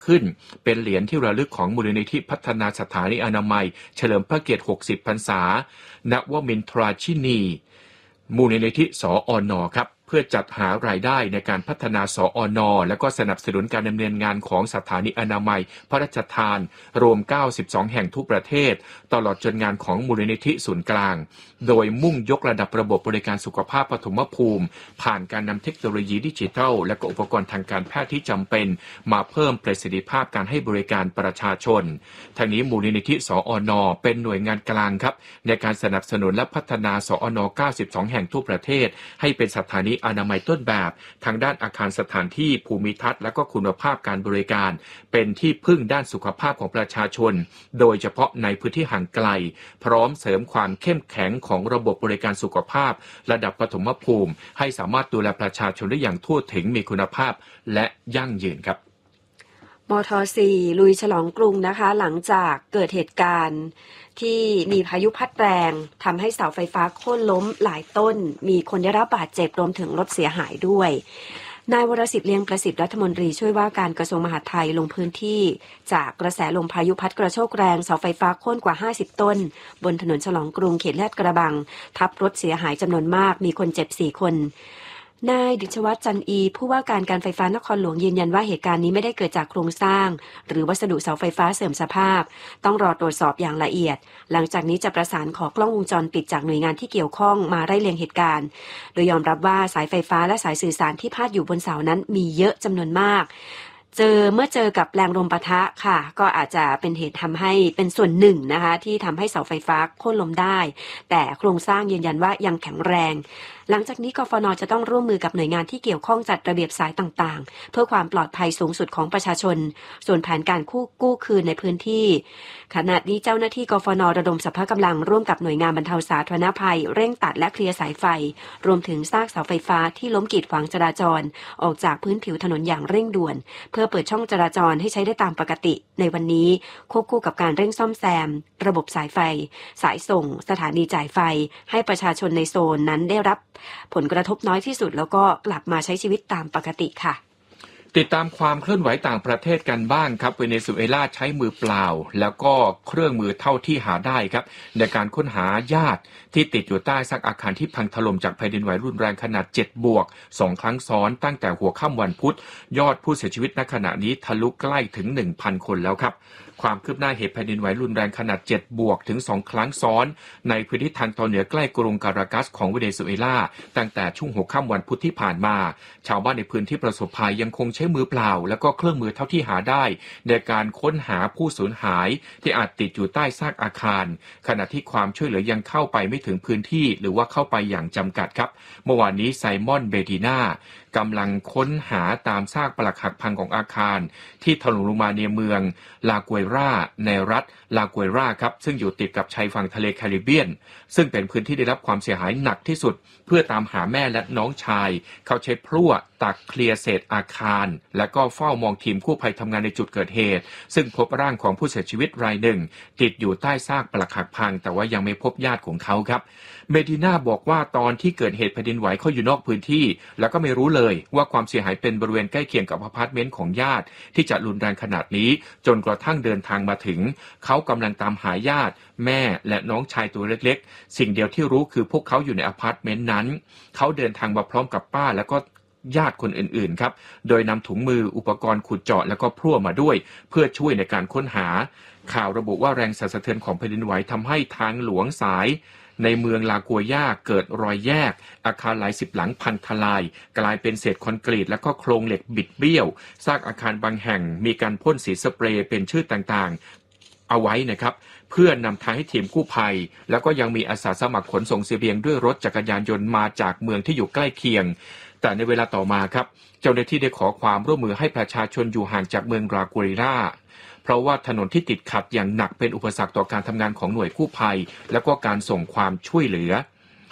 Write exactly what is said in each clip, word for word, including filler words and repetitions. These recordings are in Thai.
ขึ้นเป็นเหรียญที่ระลึกของมูลนิธิพัฒนาสถานีอนามัยเฉลิมพระเกียรติหกสิบพรรษานวมินทราชินีมูลนิธิสอน.ครับเพื่อจัดหารายได้ในการพัฒนาสอน.และก็สนับสนุนการดำเนินงานของสถานีอนามัยพระราชทานรวมเก้าสิบสองแห่งทุกประเทศตลอดจนงานของมูลนิธิศูนย์กลางโดยมุ่งยกระดับระบบบริการสุขภาพปฐมภูมิผ่านการนำเทคโนโลยีดิจิทัลและก็อุปกรณ์ทางการแพทย์ที่จำเป็นมาเพิ่มประสิทธิภาพการให้บริการประชาชนทางนี้มูลนิธิสอน.เป็นหน่วยงานกลางครับในการสนับสนุนและพัฒนาสอน.เก้าสิบสองแห่งทั่วประเทศให้เป็นสถานีอนามัยต้นแบบทางด้านอาคารสถานที่ภูมิทัศน์และก็คุณภาพการบริการเป็นที่พึ่งด้านสุขภาพของประชาชนโดยเฉพาะในพื้นที่ห่างไกลพร้อมเสริมความเข้มแข็งของระบบบริการสุขภาพระดับปฐมภูมิให้สามารถดูแลประชาชนได้อย่างทั่วถึงมีคุณภาพและยั่งยืนครับมท.สี่ลุยฉลองกรุงนะคะหลังจากเกิดเหตุการณ์ที่มีพายุพัดแรงทำให้เสาไฟฟ้าโค่นล้มหลายต้นมีคนได้รับบาดเจ็บรวมถึงรถเสียหายด้วยนายวรสิทธิ์เลี้ยงประสิทธิ์รัฐมนตรีช่วยว่าการกระทรวงมหาดไทยลงพื้นที่จากกระแสลมพายุพัดกระโชกแรงเสาไฟฟ้าโค่นกว่าห้าสิบต้นบนถนนฉลองกรุงเขตลาดกระบังทับรถเสียหายจำนวนมากมีคนเจ็บสี่คนนายดิษวัฒน์จันอีผู้ว่าการการไฟฟ้านครหลวงยืนยันว่าเหตุการณ์นี้ไม่ได้เกิดจากโครงสร้างหรือวัสดุเสาไฟฟ้าเสื่อมสภาพต้องรอตรวจสอบอย่างละเอียดหลังจากนี้จะประสานขอกล้องวงจรปิดจากหน่วยงานที่เกี่ยวข้องมาไล่เลียงเหตุการณ์โดยยอมรับว่าสายไฟฟ้าและสายสื่อสารที่พาดอยู่บนเสานั้นมีเยอะจำนวนมากเจอเมื่อเจอกับแรงลมปะทะค่ะก็อาจจะเป็นเหตุทำให้เป็นส่วนหนึ่งนะคะที่ทำให้เสาไฟฟ้าโค่นล้มได้แต่โครงสร้างยืนยันว่ายังแข็งแรงหลังจากนี้กฟน.จะต้องร่วมมือกับหน่วยงานที่เกี่ยวข้องจัดระเบียบสายต่างๆเพื่อความปลอดภัยสูงสุดของประชาชนส่วนแผนการกู้กู้คืนในพื้นที่ขณะนี้เจ้าหน้าที่กฟน.ระดมสรรพกำลังร่วมกับหน่วยงานบรรเทาสาธารณภัยเร่งตัดและเคลียร์สายไฟรวมถึงซากเสาไฟฟ้าที่ล้มกีดขวางจราจรออกจากพื้นผิวถนนอย่างเร่งด่วนเพื่อเปิดช่องจราจรให้ใช้ได้ตามปกติในวันนี้ควบคู่กับการเร่งซ่อมแซมระบบสายไฟสายส่งสถานีจ่ายไฟให้ประชาชนในโซนนั้นได้รับผลกระทบน้อยที่สุดแล้วก็กลับมาใช้ชีวิตตามปกติค่ะติดตามความเคลื่อนไหวต่างประเทศกันบ้างครับเวเนซุเอลาใช้มือเปล่าแล้วก็เครื่องมือเท่าที่หาได้ครับในการค้นหาญาติที่ติดอยู่ใต้ซากอาคารที่พังถล่มจากแผ่นดินไหวรุนแรงขนาดเจ็ดบวกสองครั้งซ้อนตั้งแต่หัวค่ำวันพุธยอดผู้เสียชีวิตณขณะนี้ทะลุใกล้ถึง หนึ่งพัน คนแล้วครับความคืบหน้าเหตุแผ่นดินไหวรุนแรงขนาดเจ็ดบวกถึงสองครั้งซ้อนในพื้นที่ทางตอนเหนือใกล้กรุงการากัสของเวเนซุเอลาตั้งแต่ช่วงหัวค่ำวันพุธที่ผ่านมาชาวบ้านในพื้นที่ประสบภัยยังคงใช้มือเปล่าแล้วก็เครื่องมือเท่าที่หาได้ในการค้นหาผู้สูญหายที่อาจติดอยู่ใต้ซากอาคารขณะที่ความช่วยเหลือยังเข้าไปไม่ถึงพื้นที่หรือว่าเข้าไปอย่างจำกัดครับเมื่อวานนี้ไซมอนเบดีน่ากำลังค้นหาตามซากปรักหักพังของอาคารที่ถล่มลงมาในเมืองลากัวราในรัฐลากัวราครับซึ่งอยู่ติดกับชายฝั่งทะเลแคริบเบียนซึ่งเป็นพื้นที่ได้รับความเสียหายหนักที่สุดเพื่อตามหาแม่และน้องชายเขาใช้พลั่วตักเคลียร์เศษอาคารและก็เฝ้ามองทีมกู้ภัยทำงานในจุดเกิดเหตุซึ่งพบร่างของผู้เสียชีวิตรายหนึ่งติดอยู่ใต้ซากปรักหักพังแต่ว่ายังไม่พบญาติของเขาครับเมดิน่าบอกว่าตอนที่เกิดเหตุแผ่นดินไหวเขาอยู่นอกพื้นที่แล้วก็ไม่รู้เลยว่าความเสียหายเป็นบริเวณใกล้เคียงกับอพาร์ตเมนต์ของญาติที่จะรุนแรงขนาดนี้จนกระทั่งเดินทางมาถึงเขากำลังตามหาญาติแม่และน้องชายตัวเล็กๆสิ่งเดียวที่รู้คือพวกเขาอยู่ในอพาร์ตเมนต์นั้นเขาเดินทางมาพร้อมกับป้าแล้วก็ญาติคนอื่นๆครับโดยนำถุงมืออุปกรณ์ขุดเจาะแล้วก็พลั่วมาด้วยเพื่อช่วยในการค้นหาข่าวระบุว่าแรงสั่นสะเทือนของแผ่นดินไหวทำให้ทางหลวงสายในเมืองลากัวย่าเกิดรอยแยกอาคารหลายสิบหลังพังทลายกลายเป็นเศษคอนกรีตและก็โครงเหล็กบิดเบี้ยวซากอาคารบางแห่งมีการพ่นสีสเปรย์เป็นชื่อต่างๆเอาไว้นะครับเพื่อนำทางให้ทีมกู้ภัยแล้วก็ยังมีอาสาสมัครขนส่งเสบียงด้วยรถจักรยานยนต์มาจากเมืองที่อยู่ใกล้เคียงแต่ในเวลาต่อมาครับเจ้าหน้าที่ได้ขอความร่วมมือให้ประชาชนอยู่ห่างจากเมืองลากัวราเพราะว่าถนนที่ติดขัดอย่างหนักเป็นอุปสรรคต่อการทำงานของหน่วยกู้ภัยและก็การส่งความช่วยเหลือ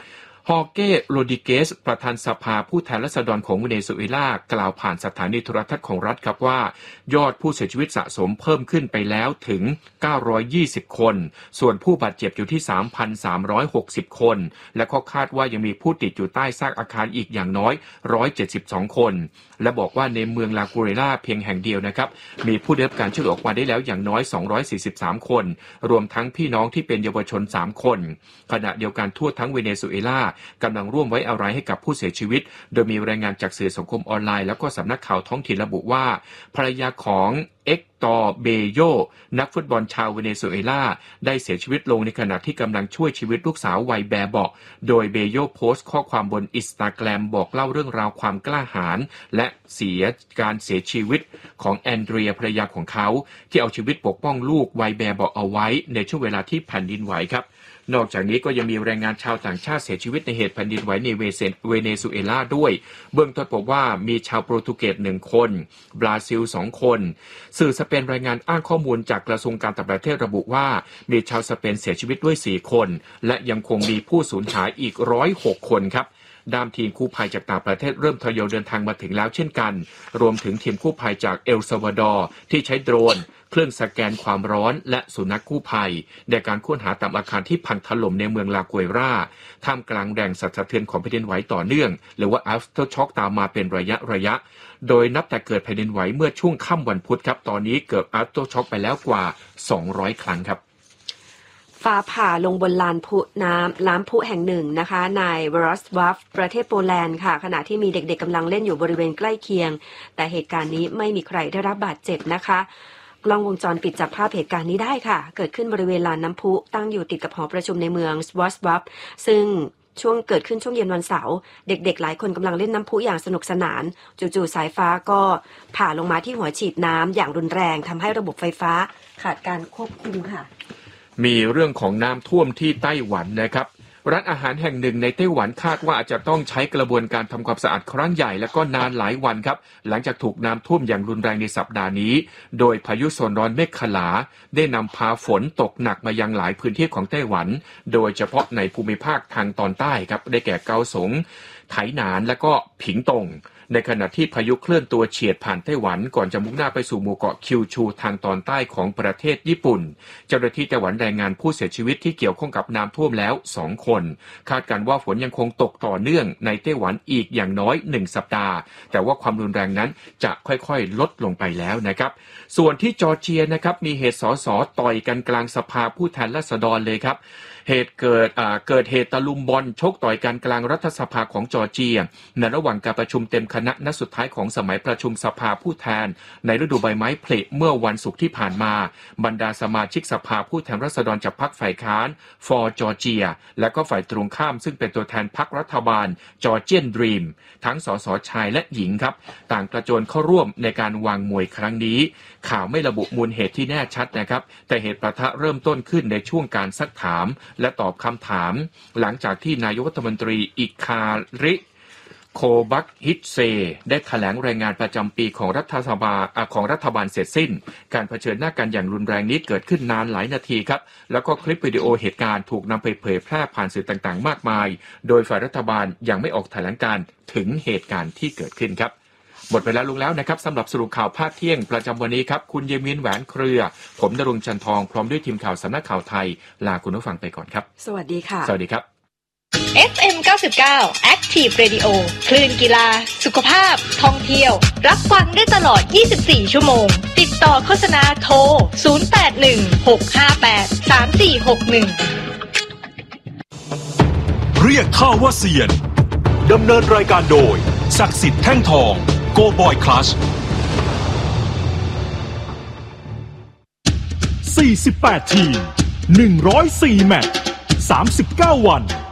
ฮอร์เก้ โรดิเกสประธานสภาผู้แทนราษฎรของเวเนซุเอลากล่าวผ่านสถานีโทรทัศน์ของรัฐครับว่ายอดผู้เสียชีวิตสะสมเพิ่มขึ้นไปแล้วถึงเก้าร้อยยี่สิบคนส่วนผู้บาดเจ็บอยู่ที่ สามพันสามร้อยหกสิบ คนและก็คาดว่ายังมีผู้ติดอยู่ใต้ซากอาคารอีกอย่างน้อยหนึ่งร้อยเจ็ดสิบสองคนและบอกว่าในเมืองลากูเรล่าเพียงแห่งเดียวนะครับมีผู้ได้รับการช่วยเหลือออกมาได้แล้วอย่างน้อยสองร้อยสี่สิบสามคนรวมทั้งพี่น้องที่เป็นเยาวชนสามคนขณะเดียวกันทั่วทั้งเวเนซุเอลากำลังร่วมไว้อาลัยให้กับผู้เสียชีวิตโดยมีรายงานจากสื่อสังคมออนไลน์แล้วก็สำนักข่าวท้องถิ่นระบุว่าภรรยาของเอ็กตอร์ เบโยนักฟุตบอลชาวเวเนซุเอลาได้เสียชีวิตลงในขณะที่กำลังช่วยชีวิตลูกสาววัยแบเบาะโดยเบโยโพสต์ข้อความบนอินสตาแกรมบอกเล่าเรื่องราวความกล้าหาญและเสียการเสียชีวิตของแอนเดรียภรรยาของเขาที่เอาชีวิตปกป้องลูกวัยแบเบาะเอาไว้ในช่วงเวลาที่แผ่นดินไหวครับนอกจากนี้ก็ยังมีแรงงานชาวต่างชาติเสียชีวิตในเหตุแผ่นดินไหวในเวเนซุเอลาด้วยเบื้องต้นพบว่ามีชาวโปรตุเกสหนึ่งคนบราซิลสองคนสื่อสเปนรายงานอ้างข้อมูลจากกระทรวงการต่างประเทศระบุว่ามีชาวสเปนเสียชีวิตด้วยสี่คนและยังคงมีผู้สูญหายอีกหนึ่งร้อยหกคนครับด้านทีมกู้ภัยจากต่างประเทศเริ่มทยอยเดินทางมาถึงแล้วเช่นกันรวมถึงทีมกู้ภัยจากเอลซัลวาดอร์ที่ใช้โดรนเครื่องสแกนความร้อนและสุนัขกู้ภัยในการค้นหาตามอาคารที่พังถล่มในเมืองลากุเอราท่ามกลางแรงสั่นสะเทือนของแผ่นดินไหวต่อเนื่องหรือว่า after shock ตามมาเป็นระยะระยะโดยนับแต่เกิดแผ่นดินไหวเมื่อช่วงค่ำวันพุธครับตอนนี้เกิด after shock ไปแล้วกว่าสองร้อยครั้งครับฟ้าผ่าลงบนลานพุน้ำล้ำพุแห่งหนึ่งนะคะในวรอสวาฟประเทศโปแลนด์ค่ะขณะที่มีเด็กๆกำลังเล่นอยู่บริเวณใกล้เคียงแต่เหตุการณ์นี้ไม่มีใครได้รับบาดเจ็บนะคะกล้องวงจรปิดจับภาพเหตุการณ์นี้ได้ค่ะเกิดขึ้นบริเวณลานน้ำพุตั้งอยู่ติดกับหอประชุมในเมืองวอสวาฟซึ่งช่วงเกิดขึ้นช่วงเย็นวันเสาร์เด็กๆหลายคนกำลังเล่นน้ำพุอย่างสนุกสนานจู่ๆสายฟ้าก็ผ่าลงมาที่หัวฉีดน้ำอย่างรุนแรงทำให้ระบบไฟฟ้าขาดการควบคุมค่ะมีเรื่องของน้ำท่วมที่ไต้หวันนะครับร้านอาหารแห่งหนึ่งในไต้หวันคาดว่าอาจจะต้องใช้กระบวนการทำความสะอาดครั้งใหญ่และก็นานหลายวันครับหลังจากถูกน้ำท่วมอย่างรุนแรงในสัปดาห์นี้โดยพายุโซนร้อนเมฆขลาได้นำพาฝนตกหนักมายังหลายพื้นที่ของไต้หวันโดยเฉพาะในภูมิภาคทางตอนใต้ครับได้แก่เกาสงไถหนานและก็ผิงตงในขณะที่พายุเคลื่อนตัวเฉียดผ่านไต้หวันก่อนจะมุ่งหน้าไปสู่หมู่เกาะคิวชูทางตอนใต้ของประเทศญี่ปุ่นเจ้าหน้าที่ไต้หวันรายงานผู้เสียชีวิตที่เกี่ยวข้องกับน้ำท่วมแล้วสองคนคาดการณ์ว่าฝนยังคงตกต่อเนื่องในไต้หวันอีกอย่างน้อยหนึ่งสัปดาห์แต่ว่าความรุนแรงนั้นจะค่อยๆลดลงไปแล้วนะครับส่วนที่จอร์เจียนะครับมีเหตุสสต่อยกันกลางสภาผู้แทนราษฎรเลยครับเหตุเกิดอ่าเกิดเหตุตะลุมบอลชกต่อยกันกลางรัฐสภาของจอร์เจียในระหว่างการประชุมเต็มคณะนัดสุดท้ายของสมัยประชุมสภาผู้แทนในฤดูใบไม้ผลิเมื่อวันศุกร์ที่ผ่านมาบรรดาสมาชิกสภาผู้แทนราษฎรจากพรรคฝ่ายค้าน For Georgia และก็ฝ่ายตรงข้ามซึ่งเป็นตัวแทนพรรครัฐบาล Georgian Dream ทั้งสสชายและหญิงครับต่างกระโจนเข้าร่วมในการวางมวยครั้งนี้ข่าวไม่ระบุมูลเหตุที่แน่ชัดนะครับแต่เหตุปะทะเริ่มต้นขึ้นในช่วงการซักถามและตอบคำถามหลังจากที่นายกรัฐมนตรีอิคาริโคบักฮิตเซได้แถลงรายงานประจำปีของรัฐสภาของรัฐบาลเสร็จสิ้นการเผชิญหน้ากันอย่างรุนแรงนี้เกิดขึ้นนานหลายนาทีครับแล้วก็คลิปวิดีโอเหตุการณ์ถูกนำไปเผยแพร่ผ่านสื่อต่างๆมากมายโดยฝ่ายรัฐบาลยังไม่ออกแถลงการถึงเหตุการณ์ที่เกิดขึ้นครับหมดเวลาลงแล้วนะครับสำหรับสรุปข่าวภาคเที่ยงประจำวันนี้ครับคุณเยมินแหวนเครือผมณรงค์จันทองพร้อมด้วยทีมข่าวสำนักข่าวไทยลาคุณผู้ฟังไปก่อนครับสวัสดีค่ะสวัสดีครับเอฟ เอ็ม เก้าสิบเก้า Active Radio คลื่นกีฬาสุขภาพท่องเที่ยวรับฟังได้ตลอดยี่สิบสี่ชั่วโมงติดต่อโฆษณาโทรศูนย์ แปด หนึ่ง หก ห้า แปด สาม สี่ หก หนึ่งเรียกข้าว่าเซียนดำเนินรายการโดยศักดิ์สิทธิ์แท่งทองโกบอยคลัชสี่สิบแปดทีมหนึ่งร้อยสี่แมตช์สามสิบเก้าวัน